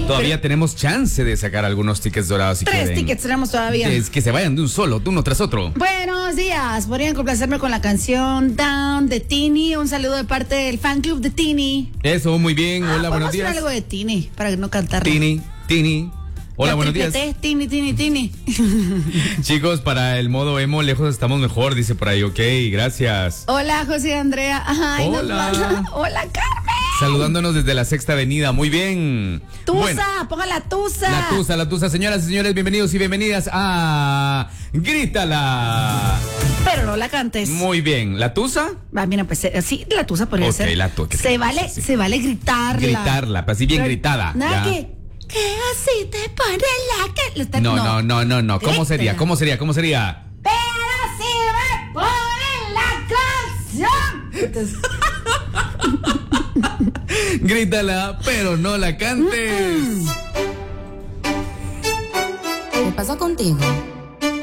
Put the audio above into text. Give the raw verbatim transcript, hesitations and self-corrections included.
Todavía Pero, tenemos chance de sacar algunos tickets dorados si tres quieren. tickets tenemos todavía. Es que se vayan de un solo, de uno tras otro. Buenos días. Podrían complacerme con la canción Down de Tini. Un saludo de parte del fan club de Tini. Eso, muy bien. Hola, Ah, buenos vamos a días. hacer algo de Tini para no cantarlo. Tini, Tini. Hola, La buenos triple días. T, Tini, Tini, Tini. Chicos, para el modo emo, lejos estamos mejor, dice por ahí. Ok, gracias. Hola, José Andrea. Ay, nos Hola. manda- Hola, Carmen. Saludándonos desde la Sexta Avenida. Muy bien. Tusa, Bueno, ponga la tusa. la tusa, la tusa. Señoras y señores, bienvenidos y bienvenidas a Grítala. Pero no la cantes. Muy bien. ¿La tusa? Va, mira, pues eh, sí, la tusa podría Ok, ser. la tu- que se sea, vale, sí. se vale gritarla. Gritarla, pues así bien Pero gritada. Nada ya. que, que así te pone la que. lo está- No, no, no, no, no. ¿Cómo Grítela. sería? ¿Cómo sería? ¿Cómo sería? Pero si me pone la canción. Entonces, Grítala, pero no la cantes. ¿Qué pasa contigo?